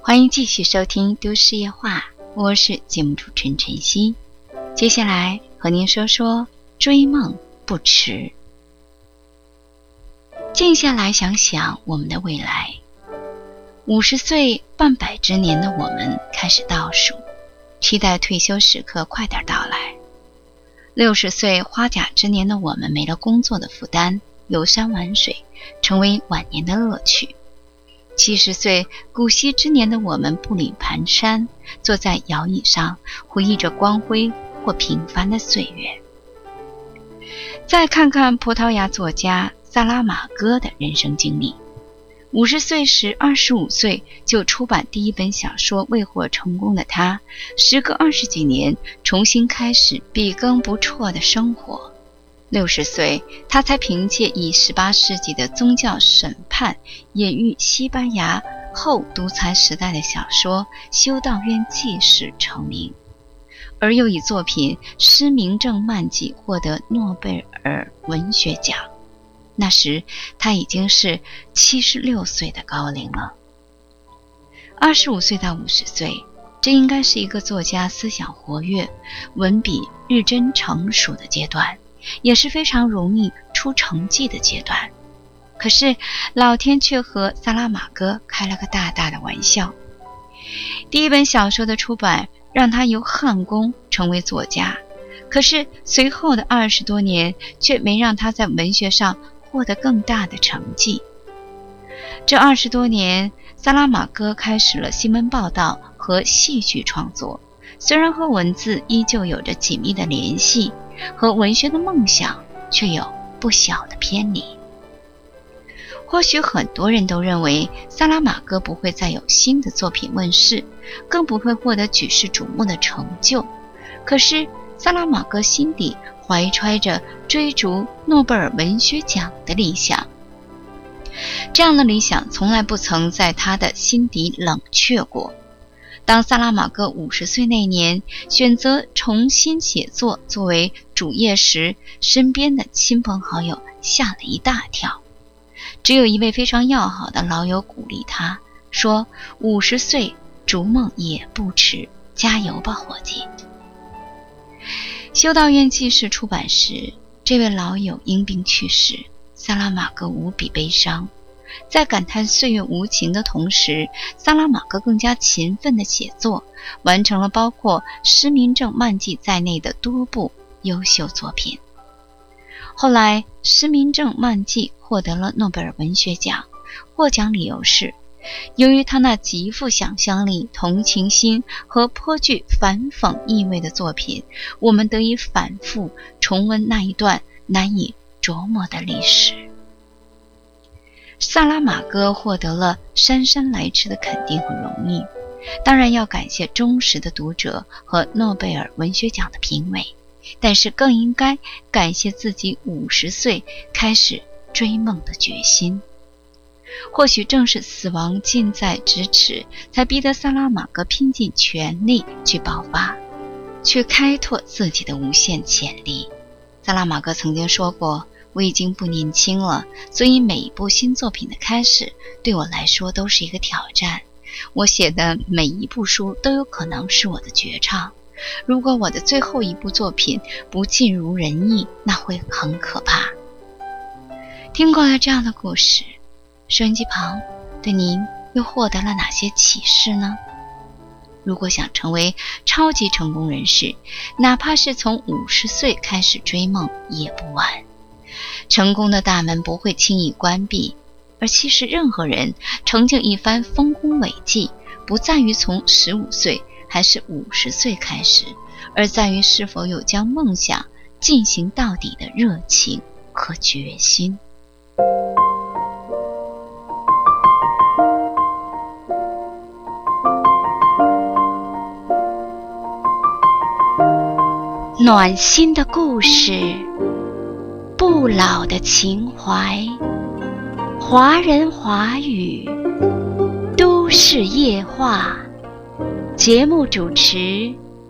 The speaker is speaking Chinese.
欢迎继续收听都市夜话，我是节目主持人晨曦。接下来和您说说追梦不迟。静下来想想我们的未来，50岁半百之年的我们开始倒数，期待退休时刻快点到来。60岁花甲之年的我们没了工作的负担，游山玩水成为晚年的乐趣。70岁古稀之年的我们步履蹒跚，坐在摇椅上回忆着光辉或平凡的岁月。再看看葡萄牙作家萨拉马戈的人生经历，50岁时25岁就出版第一本小说未获成功的他，时隔20几年重新开始笔耕不辍的生活。60岁他才凭借以18世纪的宗教审判隐喻西班牙后独裁时代的小说《修道院记事》成名，而又以作品《失明症漫记》获得诺贝尔文学奖。那时他已经是76岁的高龄了。25岁到50岁，这应该是一个作家思想活跃、文笔日臻成熟的阶段，也是非常容易出成绩的阶段。可是老天却和萨拉马戈开了个大大的玩笑。第一本小说的出版让他由焊工成为作家，可是随后的20多年却没让他在文学上获得更大的成绩。这20多年，萨拉马戈开始了新闻报道和戏剧创作，虽然和文字依旧有着紧密的联系，和文学的梦想却有不小的偏离。或许很多人都认为萨拉马戈不会再有新的作品问世，更不会获得举世瞩目的成就。可是萨拉马戈心底怀揣着追逐诺贝尔文学奖的理想，这样的理想从来不曾在他的心底冷却过。当萨拉马戈50岁那年选择重新写作作为主业时，身边的亲朋好友吓了一大跳。只有一位非常要好的老友鼓励他，说50岁逐梦也不迟，加油吧伙计。修道院记事出版时，这位老友因病去世，萨拉马戈无比悲伤。在感叹岁月无情的同时，萨拉马戈更加勤奋地写作，完成了包括失明症漫记在内的多部优秀作品。后来失明症漫记获得了诺贝尔文学奖，获奖理由是由于他那极富想象力、同情心和颇具反讽意味的作品，我们得以反复重温那一段难以琢磨的历史。萨拉马戈获得了姗姗来迟的肯定和荣誉，当然要感谢忠实的读者和诺贝尔文学奖的评委，但是更应该感谢自己50岁开始追梦的决心。或许正是死亡近在咫尺，才逼得萨拉马戈拼尽全力去爆发，去开拓自己的无限潜力。萨拉马戈曾经说过，我已经不年轻了，所以每一部新作品的开始对我来说都是一个挑战。我写的每一部书都有可能是我的绝唱，如果我的最后一部作品不尽如人意，那会很可怕。听过了这样的故事，收音机旁对您又获得了哪些启示呢？如果想成为超级成功人士，哪怕是从50岁开始追梦也不晚。成功的大门不会轻易关闭，而其实任何人成就一番丰功伟绩，不在于从15岁还是50岁开始，而在于是否有将梦想进行到底的热情和决心。暖心的故事，不老的情怀，华人华语，都市夜话。节目主持